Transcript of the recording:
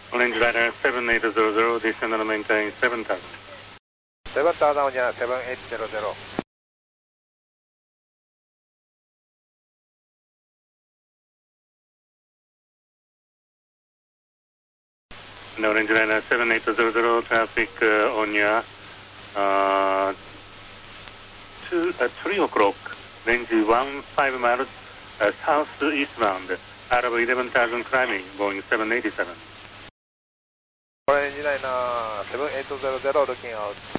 Orange Rider 7800, descend and maintain 7000. 7000 on Jana 7800. Orange Rider 7800, traffic on 3 o'clock, range 15 miles southeastbound, out of 11,000 climbing, Boeing 787. Orange Rider 7800 looking out.